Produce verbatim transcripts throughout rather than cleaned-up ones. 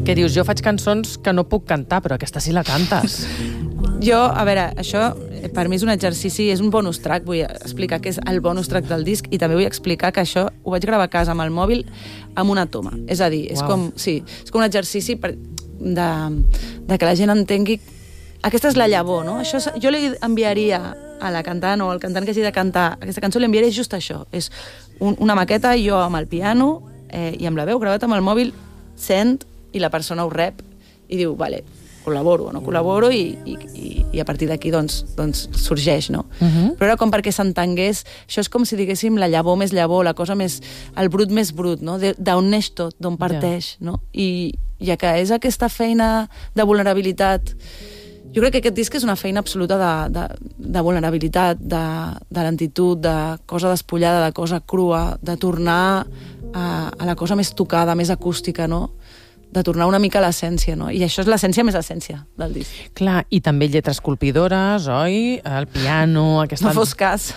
Que dius, jo faig cançons que no puc cantar, però aquesta sí la cantes. Jo, a veure, això per mi és un exercici, és un bonus track, vull explicar què és el bonus track del disc i també vull explicar que això ho vaig gravar a casa amb el mòbil amb una toma. És a dir, és, Uau. com, sí, és com un exercici per, de, de que la gent entengui aquesta és la llavor, no? Això, jo li enviaria a la cantant o al cantant que hagi de cantar aquesta cançó, li enviaré just això. És un, una maqueta, jo amb el piano eh, i amb la veu gravat amb el mòbil, sent i la persona ho rep i diu, vale, col·laboro o no col·laboro i, i, i, i a partir d'aquí doncs, doncs sorgeix, no? Uh-huh. Però era com perquè s'entengués, això és com si diguéssim la llavor més llavor, la cosa més, el brut més brut, no? D'on neix tot, d'on parteix, yeah. no? I ja que és aquesta feina de vulnerabilitat, jo crec que aquest disc és una feina absoluta de, de, de vulnerabilitat, de, de lentitud, de cosa despullada, de cosa crua, de tornar a, a la cosa més tocada, més acústica, no? De tornar una mica a l'essència, no? I això és l'essència més essència del disc. Clar, i també lletres colpidores, oi? El piano, aquesta... No fos cas.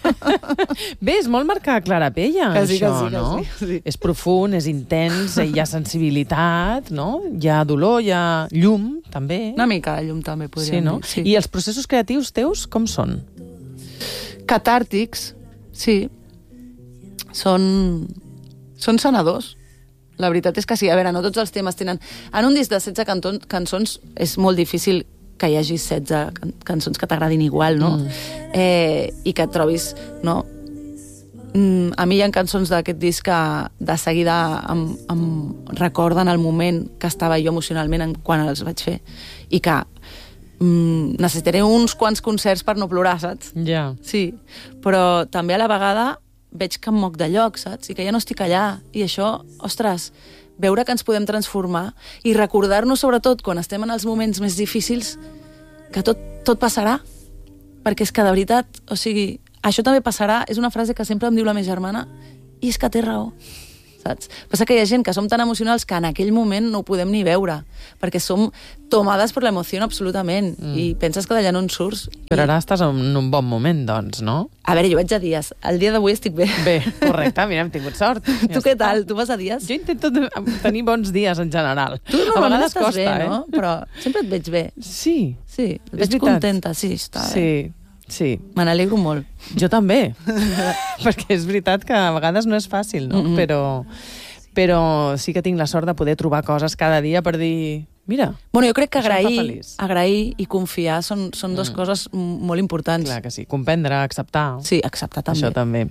Bé, és molt marcar Clara Pella, que sí, això, que sí, no? Que sí, sí. És profund, és intens, hi ha sensibilitat, no? Hi ha dolor, hi ha llum, també. Una mica de llum, també, podríem sí, no? dir. Sí. I els processos creatius teus, com són? Catàrtics, sí. Són... Són sanadors. La veritat és que sí, a veure, no tots els temes tenen... En un disc de setze canton, cançons és molt difícil que hi hagi setze can cançons que t'agradin igual, no? Mm. Eh, I que et trobis, no? Mm, a mi hi ha cançons d'aquest disc que de seguida em, em recorden el moment que estava jo emocionalment en, quan els vaig fer i que mm, necessitaré uns quants concerts per no plorar, saps? Ja. Yeah. Sí, però també a la vegada veig que em moc de lloc, saps? I que ja no estic allà. I això, ostres, veure que ens podem transformar i recordar-nos, sobretot, quan estem en els moments més difícils, que tot, tot passarà. Perquè és que, de veritat, o sigui, això també passarà, és una frase que sempre em diu la meva germana, i és que té raó, saps? Passa que hi ha gent que som tan emocionals que en aquell moment no ho podem ni veure, perquè som tomades per l'emoció absolutament, mm. i penses que d'allà no en surts. Però I... ara estàs en un bon moment, doncs, no? A veure, jo vaig a dies. El dia d'avui estic bé. Bé, correcte, mira, hem tingut sort. Ja tu què tal? Tu vas a dies? Jo intento tenir bons dies, en general. Tu normalment estàs costa, bé, eh? no? Però sempre et veig bé. Sí. Sí, et És veig veritat. contenta, sí, està sí. bé. Sí. Me n'alegro molt. Jo també. Perquè és veritat que a vegades no és fàcil, no? Mm-hmm. Però, però sí que tinc la sort de poder trobar coses cada dia per dir... Mira, bueno, jo crec que això em fa agrair, feliç. agrair i confiar són, són dues mm. coses molt importants. Clar que sí. Comprendre, acceptar. Sí, acceptar també. Això també.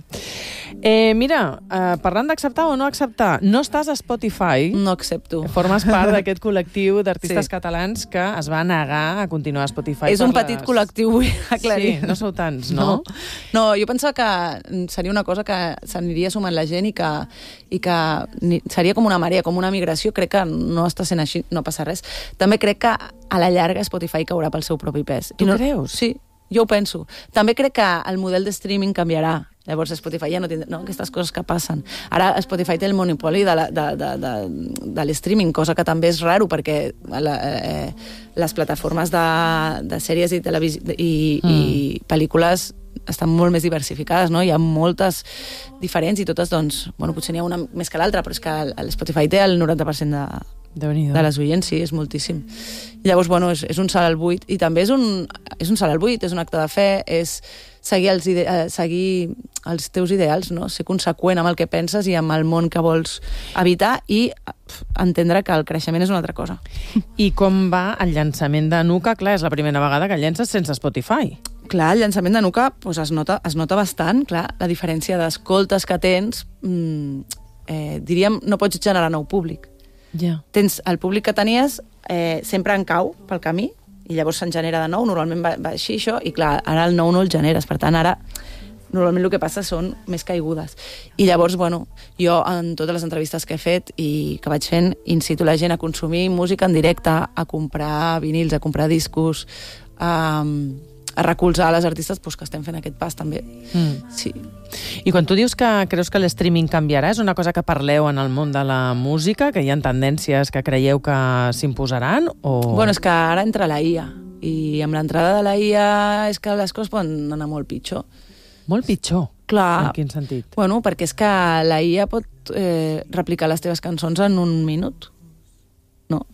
Eh, mira, eh, parlant d'acceptar o no acceptar, no estàs a Spotify. No accepto. Formes part d'aquest col·lectiu d'artistes sí. catalans que es va negar a continuar a Spotify. És un petit les... col·lectiu, vull aclarir. Sí, no sou tants, no? No, no jo pensava que seria una cosa que s'aniria sumant la gent i que, i que seria com una marea, com una migració. Crec que no està sent així, no passa res. També crec que a la llarga Spotify caurà pel seu propi pes. Tu no... creus? Sí, jo ho penso. També crec que el model de streaming canviarà. Llavors Spotify ja no tindrà... No, aquestes coses que passen. Ara Spotify té el monopoli de, la, de, de, de, de l'streaming, cosa que també és raro perquè la, eh, les plataformes de, de sèries i, televis... i, mm. i pel·lícules estan molt més diversificades, no? Hi ha moltes diferents i totes, doncs, bueno, potser n'hi ha una més que l'altra, però és que l'Spotify té el noranta per cent de, de les oients, sí, és moltíssim. I llavors, bueno, és, és un salt al buit, i també és un, és un salt al buit, és un acte de fe, és seguir els, ide eh, seguir els teus ideals, no? Ser conseqüent amb el que penses i amb el món que vols habitar i pf, entendre que el creixement és una altra cosa. I com va el llançament de Nuka? Clar, és la primera vegada que llences sense Spotify. Clar, el llançament de Nuka doncs es, nota, es nota bastant, clar, la diferència d'escoltes que tens, mmm, eh, diríem, no pots generar nou públic. Yeah. Tens el públic que tenies, eh, sempre en cau pel camí, i llavors se'n genera de nou, normalment va, va així això, i clar, ara el nou no el generes, per tant, ara normalment el que passa són més caigudes. I llavors, bueno, jo en totes les entrevistes que he fet i que vaig fent, incito la gent a consumir música en directe, a comprar vinils, a comprar discos, a, a recolzar les artistes doncs, que estem fent aquest pas també. Mm. Sí. I quan tu dius que creus que l'streaming canviarà, és una cosa que parleu en el món de la música, que hi ha tendències que creieu que s'imposaran? O... Bueno, és que ara entra la I A, i amb l'entrada de la I A és que les coses poden anar molt pitjor. Molt pitjor? Clar. En quin sentit? Bueno, perquè és que la I A pot eh, replicar les teves cançons en un minut. No?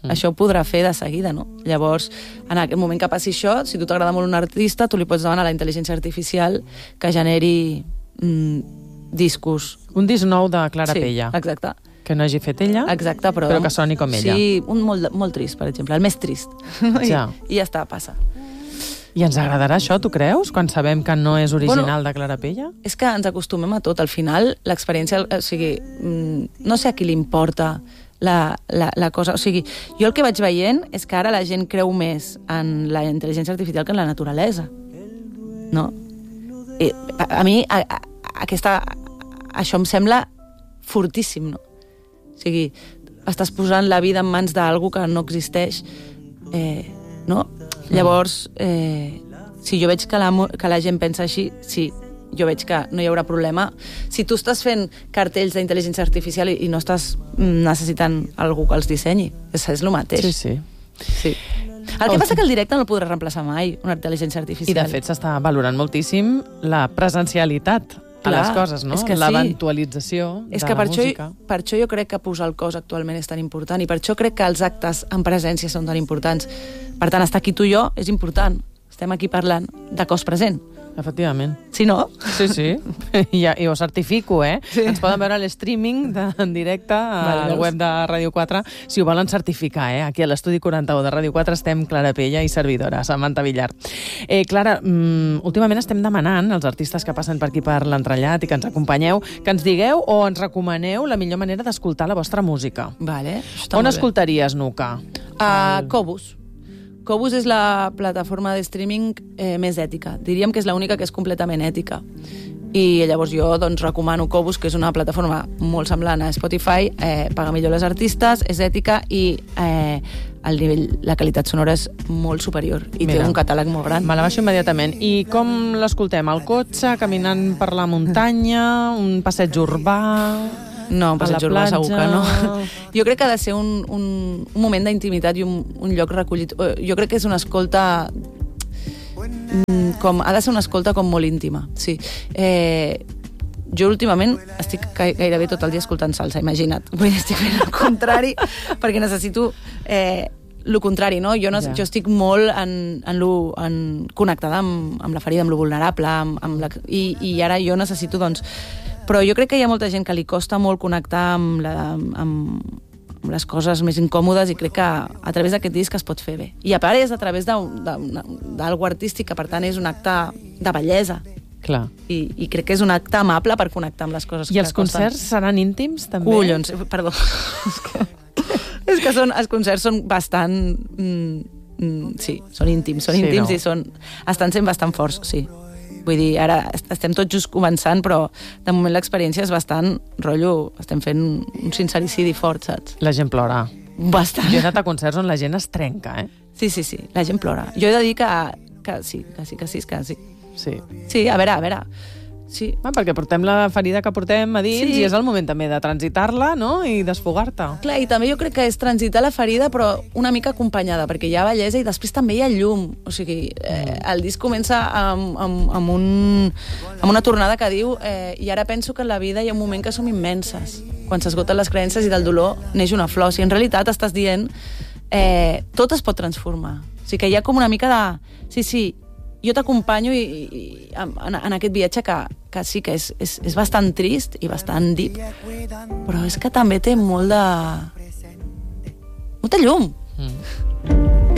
mm. això ho podrà fer de seguida, no? Llavors, en aquest moment que passi això, si tu t'agrada molt un artista, tu li pots demanar a la intel·ligència artificial que generi mm, discos. Un disc nou de Clara sí, Pella. Exacte. Que no hagi fet ella, exacte, però, però que soni com ella. Sí, un molt, molt trist, per exemple, el més trist. Ja. I, I ja està, passa. I ens agradarà això, tu creus, quan sabem que no és original bueno, de Clara Pella? És que ens acostumem a tot. Al final, l'experiència... O sigui, no sé a qui li importa la, la, la cosa... O sigui, jo el que vaig veient és que ara la gent creu més en la intel·ligència artificial que en la naturalesa. No? I a, a mi, a, a, aquesta, això em sembla fortíssim, no? O sigui, estàs posant la vida en mans d'algú que no existeix, eh, no? Llavors, eh, si jo veig que la, que la gent pensa així, sí, jo veig que no hi haurà problema. Si tu estàs fent cartells d'intel·ligència artificial i, i no estàs necessitant algú que els dissenyi, és, és el mateix. Sí, sí. sí. El que passa és que el directe no el podrà reemplaçar mai, una intel·ligència artificial. I, de fet, s'està valorant moltíssim la presencialitat a les coses, no? Sí. L'eventualització de és que la per música. Això, per això jo crec que posar el cos actualment és tan important i per això crec que els actes en presència són tan importants. Per tant, estar aquí tu i jo és important. Estem aquí parlant de cos present. Efectivament. Sí, no? Sí, sí. I, I ho certifico, eh? Sí. Ens poden veure a l'streaming de, en directe al vale, web de Ràdio quatre si ho volen certificar, eh? Aquí a l'estudi quaranta-u de Ràdio quatre estem Clara Pella i servidora, Samantha Villar. Eh, Clara, mm, últimament estem demanant als artistes que passen per aquí per l'entrellat i que ens acompanyeu, que ens digueu o ens recomaneu la millor manera d'escoltar la vostra música. Vale. On escoltaries, Nuka? A uh, Qobuz. Qobuz és la plataforma de streaming eh, més ètica. Diríem que és l'única que és completament ètica. I llavors jo doncs, recomano Qobuz, que és una plataforma molt semblant a Spotify, eh, paga millor les artistes, és ètica i eh, el nivell, la qualitat sonora és molt superior i Mira, té un catàleg molt gran. Me la baixo immediatament. I com l'escoltem? Al cotxe, caminant per la muntanya, un passeig urbà... No, un passeig urbà segur que no. Jo crec que ha de ser un, un, un moment d'intimitat i un, un lloc recollit. Jo crec que és una escolta... Com, ha de ser una escolta com molt íntima, sí. Eh, jo últimament estic gairebé tot el dia escoltant salsa, imagina't. Vull dir, estic fent el contrari perquè necessito... Eh, el contrari, no? Jo, no, ja. jo estic molt en, en, lo, en connectada amb, amb la ferida, amb lo vulnerable, amb, amb la, i, i ara jo necessito, doncs... Però jo crec que hi ha molta gent que li costa molt connectar amb, la, amb, amb les coses més incòmodes i crec que a través d'aquest disc es pot fer bé. I a part és a través d'algú artístic, que per tant és un acte de bellesa. Clar. I, I crec que és un acte amable per connectar amb les coses I que els concerts costen. Seran íntims, també? Collons, perdó. és que, és que són, els concerts són bastant... Mm, mm, sí, són íntims, són sí, íntims no? I són, estan sent bastant forts, sí. Vull dir, ara estem tots just començant, però de moment l'experiència és bastant rotllo, estem fent un sincericidi fort, saps? La gent plora. Bastant. Jo he anat a concerts on la gent es trenca, eh? Sí, sí, sí, la gent plora. Jo he de dir que, que sí, que sí, que sí, que sí. Sí. Sí, a veure, a veure... Sí. Ah, perquè portem la ferida que portem a dins sí. I és el moment també de transitar-la, no? I desfogar-te. Clar, i també jo crec que és transitar la ferida, però una mica acompanyada, perquè hi ha bellesa i després també hi ha llum. O sigui, eh, el disc comença amb, amb, amb, un, amb una tornada que diu eh, i ara penso que en la vida hi ha un moment que som immenses, quan s'esgoten les creences i del dolor neix una flor. O sigui, en realitat estàs dient eh, tot es pot transformar. O sigui, que hi ha com una mica de... Sí, sí, jo t'acompanyo i, i, en, en aquest viatge que, que sí que és, és, és bastant trist i bastant deep, però és que també té molt de... molta llum. Mm.